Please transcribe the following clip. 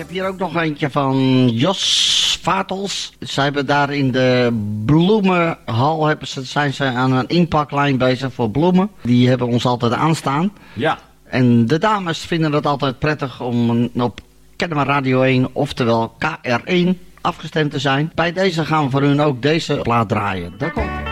heb hier ook nog eentje van Jos Vaartels. Zij hebben daar in de bloemenhal zijn ze aan een inpaklijn bezig voor bloemen. Die hebben ons altijd aanstaan. Ja. En de dames vinden het altijd prettig om op Kennemer Radio 1, oftewel KR1, afgestemd te zijn. Bij deze gaan we voor hun ook deze plaat draaien. Daar komt.